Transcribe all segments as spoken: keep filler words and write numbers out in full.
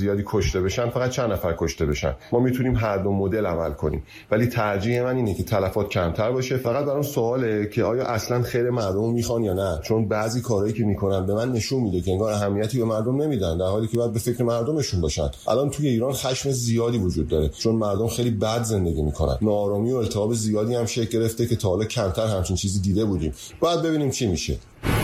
زیادی کشته بشن، فقط چند نفر کشته بشن. ما میتونیم هر دو مدل عمل کنیم، ولی ترجیح من اینه که تلفات کمتر باشه. فقط برام سواله که آیا اصلا خیر مردم میخوان یا نه، چون بعضی کارهایی که میکنن به من نشون میده که انگار اهمیتی به مردم نمیدن، در حالی که باید به فکر مردمشون باشن. الان توی ایران خشم زیادی وجود داره چون مردم خیلی بد زندگی میکنن، ناآرامی و التهاب زیادی هم شکل گرفته که تا حالا کمتر همچین چیزی دیده بودیم. باید ببینیم چی میشه.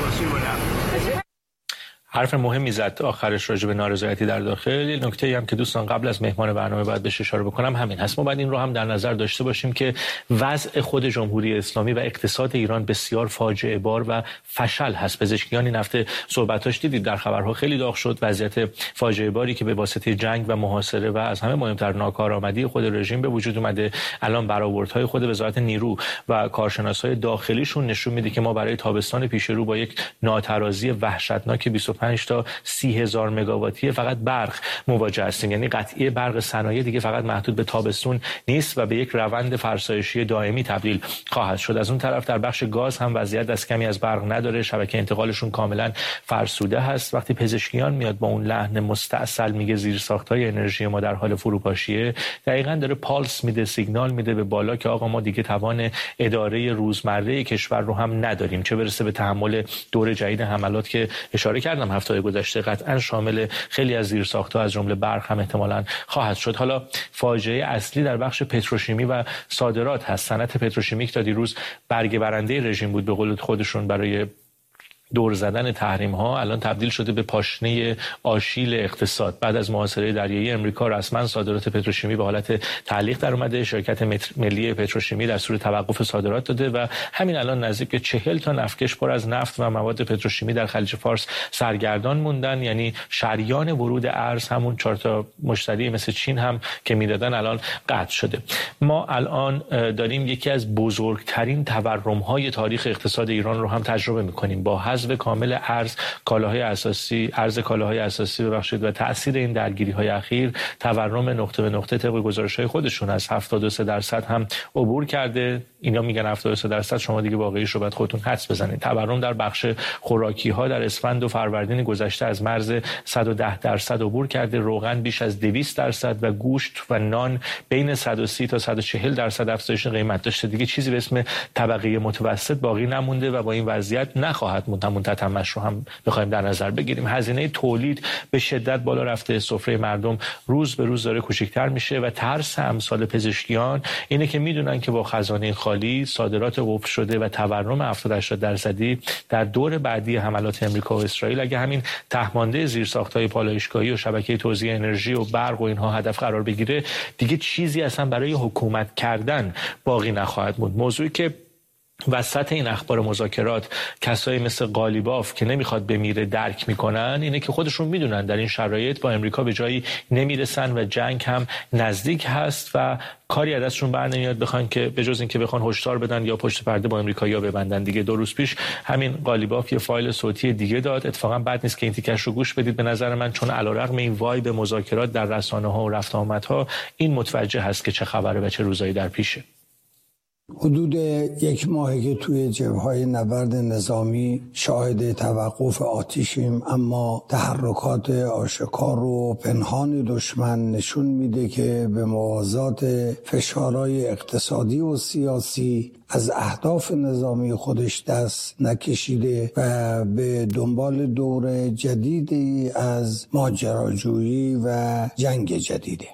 حرف مهمی زد آخرش راجع به نارضایتی در داخل. نکته‌ای هم که دوستان قبل از مهمان برنامه باید بهش اشاره بکنم همین هست. ما باید این رو هم در نظر داشته باشیم که وضع خود جمهوری اسلامی و اقتصاد ایران بسیار فاجعه بار و فشل هست. پزشکیان این هفته صحبتاش دیدید در خبرها خیلی داغ شد، وضعیت فاجعه باری که به واسطه جنگ و محاصره و از همه مهمتر ناکارآمدی خود رژیم به وجود اومده. الان برآوردهای خود وزارت نیرو و کارشناسای داخلیشون نشون میده که ما برای تابستان پیش رو با یک ناترازی وحشتناک بیست و پنج تا سی هزار مگاواتی فقط برق مواجه هستیم. یعنی قطعی برق صنایع دیگه فقط محدود به تابستون نیست و به یک روند فرسایشی دائمی تبدیل خواهد شد. از اون طرف در بخش گاز هم وضعیت دست کمی از برق نداره، شبکه انتقالشون کاملا فرسوده هست. وقتی پزشکیان میاد با اون لحن مستعسل میگه زیرساخت‌های انرژی ما در حال فروپاشیه، دقیقاً داره پالس میده، سیگنال میده به بالا که آقا ما دیگه توان اداره روزمره کشور رو هم نداریم، چه برسه به تحمل دور جدید حملات که اشاره کردم هفته گذشته قطعا شامل خیلی از زیرساخت‌ها از جمله برق هم احتمالاً خواهد شد. حالا فاجعه اصلی در بخش پتروشیمی و صادرات هست. صنعت پتروشیمیک تا دیروز برگ برنده رژیم بود به قول خودشون برای دور زدن تحریم ها، الان تبدیل شده به پاشنه آشیل اقتصاد. بعد از محاصره دریایی امریکا رسما صادرات پتروشیمی به حالت تعلیق در اومده. شرکت ملی پتروشیمی دستور توقف صادرات داده و همین الان نزدیک به چهل تا نفتکش پر از نفت و مواد پتروشیمی در خلیج فارس سرگردان موندن. یعنی شریان ورود ارز، همون چهار تا مشتری مثل چین هم که میدادن، الان قطع شده. ما الان داریم یکی از بزرگترین تورم های تاریخ اقتصاد ایران رو هم تجربه میکنیم با حذف کامل ارز کالاهای اساسی ارز کالاهای اساسی ببخشید و تاثیر این درگیری‌های اخیر تورم نقطه به نقطه طبق گزارش‌های خودشون از هفتاد و سه درصد هم عبور کرده. اینا میگن هفتاد و سه درصد، شما دیگه واقعیش رو باید خودتون حدس بزنید. تورم در بخش خوراکی‌ها در اسفند و فروردین گذشته از مرز صد و ده درصد عبور کرده. روغن بیش از دویست درصد و گوشت و نان بین صد و سی تا صد و چهل درصد افزایش قیمت داشته. دیگه چیزی به اسم طبقه متوسط باقی نمونده و با این وضعیت نخواهد موند. همون تتمش رو هم بخوایم در نظر بگیریم. هزینه تولید به شدت بالا رفته، سفره مردم روز به روز داره کوچکتر میشه و ترس امثال پزشکیان اینه که میدونن که با خزانه خالی، صادرات قفل شده و تورم هفتاد تا هشتاد درصدی در دور بعدی حملات امریکا و اسرائیل، اگه همین تهمانده زیرساخت‌های پالایشگاهی و شبکه توزیع انرژی و برق و اینها هدف قرار بگیره، دیگه چیزی اصلا برای حکومت کردن باقی نخواهد موند. موضوعی که وسط این اخبار مذاکرات کسایی مثل قالیباف که نمیخواد بمیره درک میکنن اینه که خودشون میدونن در این شرایط با امریکا به جایی نمیرسن و جنگ هم نزدیک هست و کاری از دستشون بر نمیاد بخوان که به جز این که بخوان هشدار بدن یا پشت پرده با امریکایی‌ها ببندن. دیگه دو روز پیش همین قالیباف یه فایل صوتی دیگه داد. اتفاقا بد نیست که این تیکش رو گوش بدید به نظر من، چون علیرغم این وایب مذاکرات در رسانه‌ها و رفت آمدها این متوجه هست که چه خبره و چه روزایی در پیشه. حدود یک ماهه که توی جبهه‌های نبرد نظامی شاهد توقف آتشیم، اما تحرکات آشکار و پنهان دشمن نشون میده که به موازات فشارهای اقتصادی و سیاسی از اهداف نظامی خودش دست نکشیده و به دنبال دور جدیدی از ماجراجویی و جنگ جدیده.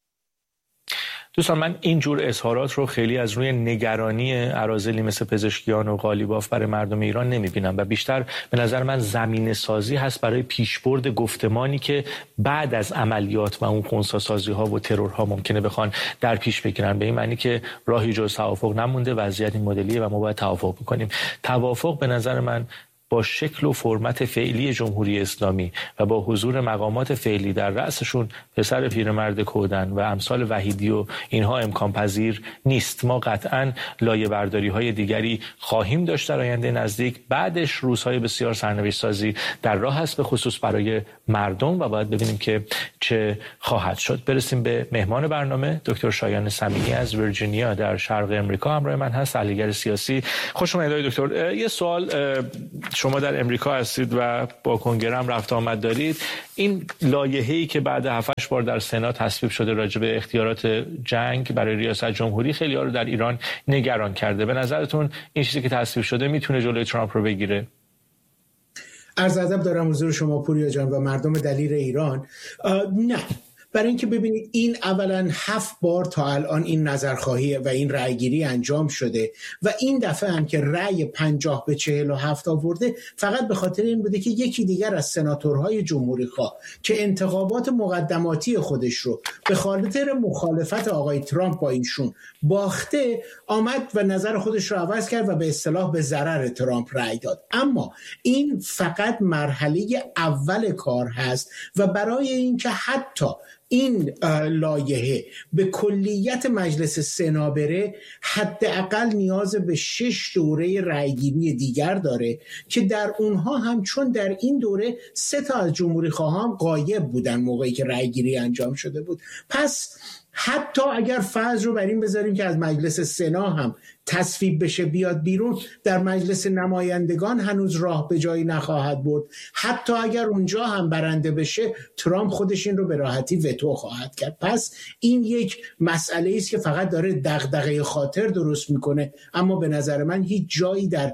دوستان من این جور اظهارات رو خیلی از روی نگرانی اراذلی مثل پزشکیان و قالیباف برای مردم ایران نمیبینم و بیشتر به نظر من زمینه سازی هست برای پیشبرد گفتمانی که بعد از عملیات و اون خنثی‌سازی ها و ترورها ممکنه بخوان در پیش بگیرن. به این معنی که راهی جز توافق نمونده، وضعیت این مدلیه و ما باید توافق بکنیم. توافق به نظر من با شکل و فرمت فعلی جمهوری اسلامی و با حضور مقامات فعلی در رأسشون پسر پیرمرد کودن و امثال وحیدی و اینها امکان پذیر نیست. ما قطعاً لایه برداری های دیگری خواهیم داشت در آینده نزدیک. بعدش روزهای بسیار سرنوشت سازی در راه هست، به خصوص برای مردم و باید ببینیم که چه خواهد شد. برسیم به مهمان برنامه. دکتر شایان صمیمی از ویرجینیا در شرق امریکا همراه من هست، تحلیلگر سیاسی. خوش اومدید دکتر. یه سوال شما در امریکا هستید و با کنگره هم رفت آمد دارید. این لایحه‌ای که بعد هفتش بار در سنا تصویب شده راجع به اختیارات جنگ برای ریاست جمهوری خیلی‌ها رو در ایران نگران کرده. به نظرتون این چیزی که تصویب شده میتونه جلوی ترامپ رو بگیره؟ عرض ادب دارم حضور شما پوریا جان و مردم دلیر ایران. نه، برای اینکه ببینید این اولا هفت بار تا الان این نظرخواهی و این رأیگیری انجام شده و این دفعه هم که رأی پنجاه به چهل و هفت آورده فقط به خاطر این بوده که یکی دیگر از سناتورهای جمهوری خواه که انتخابات مقدماتی خودش رو به خاطر مخالفت آقای ترامپ با ایشون باخته آمد و نظر خودش رو عوض کرد و به اصطلاح به ضرر ترامپ رأی داد. اما این فقط مرحله اول کار هست و برای اینکه حتی این لایحه به کلیت مجلس سنا بره حداقل نیاز به شش دوره رأیگیری دیگر داره که در اونها هم چون در این دوره سه تا از جمهوری خواهان غایب بودن موقعی که رأیگیری انجام شده بود. پس حتی اگر فرض رو بر این بذاریم که از مجلس سنا هم تصویب بشه بیاد بیرون، در مجلس نمایندگان هنوز راه به جایی نخواهد برد. حتی اگر اونجا هم برنده بشه ترامپ خودش این رو به راحتی وتو خواهد کرد. پس این یک مسئله است که فقط داره دغدغه خاطر درست میکنه، اما به نظر من هیچ جایی در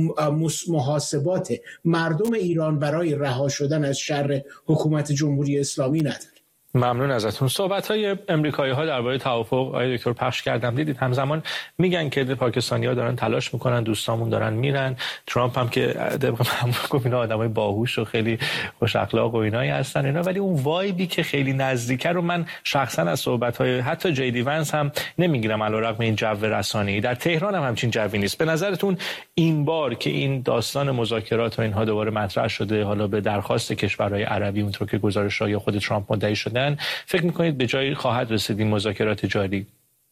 محاسبات مردم ایران برای رها شدن از شر حکومت جمهوری اسلامی نداره. ممنون ازتون. صحبت‌های امریکایی‌ها درباره توافق آقای دکتر پخش کردم، دیدید همزمان میگن که پاکستانی‌ها دارن تلاش میکنن، دوستامون دارن میرن. ترامپ هم که طبق معمول گفت اینا آدمای باهوش و خیلی خوش اخلاق و اینایی هستن اینا، ولی اون وایبی که خیلی نزدیکه رو من شخصا از صحبت‌های حتی جی دی ونس هم نمیگیرم، علیرغم این جو رسانه‌ای. در تهران هم همچین جوی نیست. به نظرتون این بار که این داستان مذاکرات و اینها دوباره مطرح شده، حالا به درخواست کشورهای عربی اونطور که گزارش‌ها یا خود ترامپ مدعی شدن، فکر میکنید به جایی خواهد رسید این مذاکرات جاری؟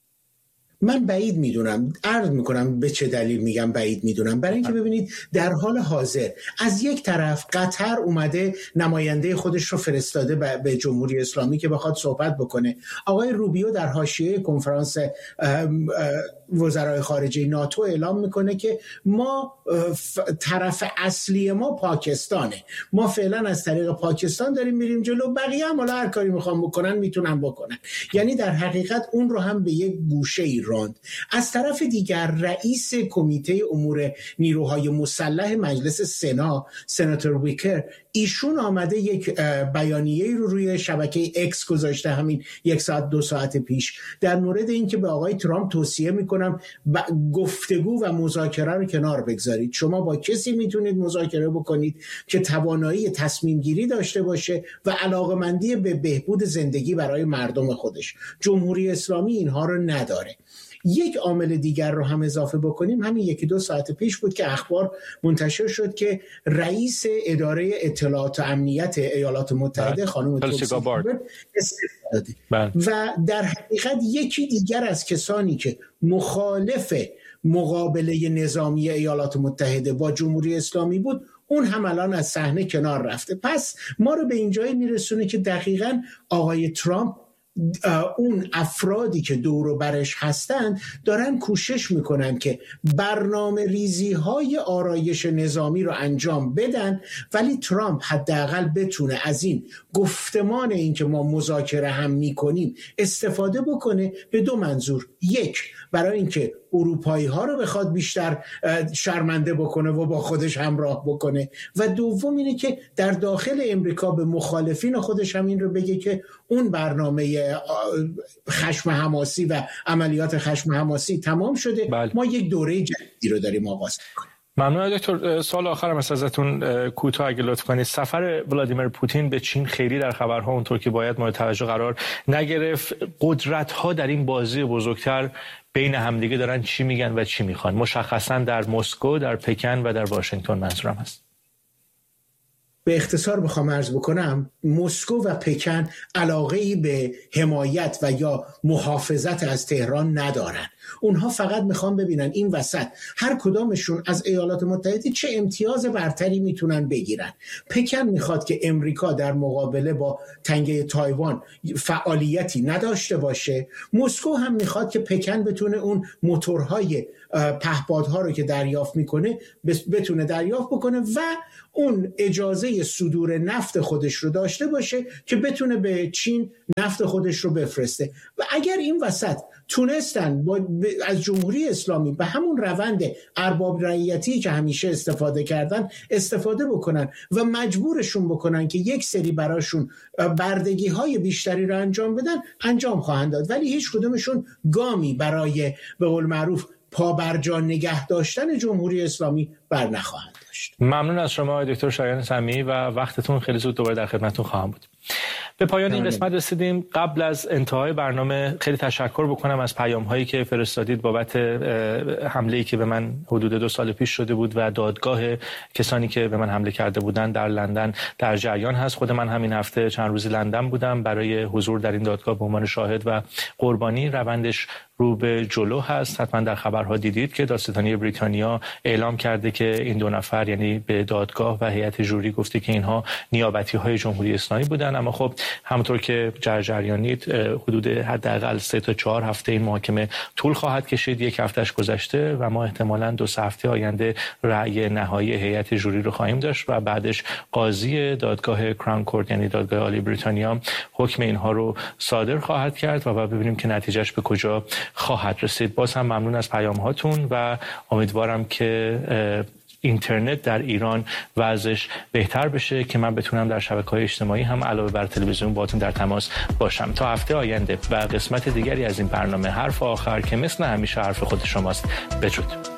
من بعید میدونم. عرض میکنم به چه دلیل میگم بعید میدونم. برای اینکه ببینید در حال حاضر از یک طرف قطر اومده نماینده خودش رو فرستاده به جمهوری اسلامی که بخواد صحبت بکنه. آقای روبیو در حاشیه کنفرانس وزرای خارجه ناتو اعلام میکنه که ما طرف اصلی ما پاکستانه، ما فعلا از طریق پاکستان داریم میریم جلو، بقیه هم حالا هر کاری میخوام بکنن میتونن بکنن. یعنی در حقیقت اون رو هم به یک گوشه ای راند. از طرف دیگر رئیس کمیته امور نیروهای مسلح مجلس سنا، سناتور ویکر، ایشون آمده یک بیانیه رو روی شبکه اکس گذاشته همین یک ساعت دو ساعت پیش در مورد اینکه به آقای ترامپ توصیه میکنم گفتگو و مذاکره رو کنار بگذارید. شما با کسی میتونید مذاکره بکنید که توانایی تصمیم گیری داشته باشه و علاقمندی به بهبود زندگی برای مردم خودش. جمهوری اسلامی اینها رو نداره. یک عامل دیگر رو هم اضافه بکنیم، همین یکی دو ساعت پیش بود که اخبار منتشر شد که رئیس اداره اطلاعات و امنیت ایالات متحده خانم تولسی گابارد استعفا داده و در حقیقت یکی دیگر از کسانی که مخالف مقابله نظامی ایالات متحده با جمهوری اسلامی بود اون هم الان از صحنه کنار رفته. پس ما رو به این جایی میرسونه که دقیقاً آقای ترامپ اون افرادی که دور و برش هستن دارن کوشش میکنن که برنامه ریزی های آرایش نظامی رو انجام بدن، ولی ترامپ حداقل بتونه از این گفتمان این که ما مذاکره هم میکنیم استفاده بکنه به دو منظور. یک، برای اینکه اروپایی ها رو بخواد بیشتر شرمنده بکنه و با خودش همراه بکنه، و دوم اینه که در داخل امریکا به مخالفین خودش هم این رو بگه که اون برنامه خشم حماسی و عملیات خشم حماسی تمام شده. بله. ما یک دوره جدیدی رو داریم آغاز می‌کنیم. ممنون دکتر. سوال آخرم ازتون کوتاه اگه لطف کنید. سفر ولادیمیر پوتین به چین خیلی در خبرها اونطور که باید مورد توجه قرار نگرفت. قدرت‌ها در این بازی بزرگتر بین همدیگه دارن چی میگن و چی میخوان؟ مشخصا در مسکو، در پکن و در واشنگتن منظورم هست. به اختصار بخوام عرض بکنم، مسکو و پکن علاقه‌ای به حمایت و یا محافظت از تهران ندارن. اونها فقط میخوان ببینن این وسط هر کدامشون از ایالات متحده چه امتیاز برتری میتونن بگیرن. پکن میخواد که امریکا در مقابله با تنگه تایوان فعالیتی نداشته باشه. مسکو هم میخواد که پکن بتونه اون موتورهای پهپادها رو که دریافت میکنه بتونه دریافت بکنه و اون اجازه صدور نفت خودش رو داشته باشه که بتونه به چین نفت خودش رو بفرسته. و اگر این وسط تونستن با از جمهوری اسلامی به همون روند ارباب رعیتی که همیشه استفاده کردن استفاده بکنن و مجبورشون بکنن که یک سری براشون بردگی های بیشتری رو انجام بدن، انجام خواهند داد، ولی هیچ کدومشون گامی برای به قول معروف پا بر جا نگه داشتن جمهوری اسلامی بر نخواهند داشت. ممنون از شما آقای دکتر شایان سمیعی و وقتتون. خیلی زود دوباره در خدمتتون خواهم بود. به پایان این قسمت رسیدیم. قبل از انتهای برنامه خیلی تشکر بکنم از پیام هایی که فرستادید بابت حمله‌ای که به من حدود دو سال پیش شده بود و دادگاه کسانی که به من حمله کرده بودن در لندن در جریان هست. خود من همین هفته چند روزی لندن بودم برای حضور در این دادگاه به عنوان شاهد و قربانی. روندش رو به جلو هست. حتما در خبرها دیدید که دادستانی بریتانیا اعلام کرده که این دو نفر، یعنی به دادگاه و هیئت جوری گفته که اینها نیابتی‌های جمهوری اسلامی بودن. اما خب همونطور که جرجریانید حدود حداقل سه تا چهار هفته این محاکمه طول خواهد کشید. یک هفتهش گذشته و ما احتمالاً دو سه هفته آینده رأی نهایی هیئت جوری رو خواهیم داشت و بعدش قاضی دادگاه کراون کورت، یعنی دادگاه عالی بریتانیا، حکم اینها رو صادر خواهد کرد و ببینیم که نتیجهش به کجا خواهد رسید. باز هم ممنون از پیام هاتون و امیدوارم که اینترنت در ایران وضعش بهتر بشه که من بتونم در شبکه‌های اجتماعی هم علاوه بر تلویزیون باهاتون در تماس باشم. تا هفته آینده و قسمت دیگری از این برنامه حرف آخر که مثل همیشه حرف خود شماست. بدرود.